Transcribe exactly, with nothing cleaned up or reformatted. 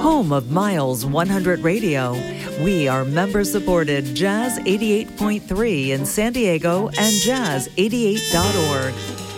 Home of Miles one hundred Radio. We are member-supported Jazz eighty-eight point three in San Diego and jazz eighty-eight dot org.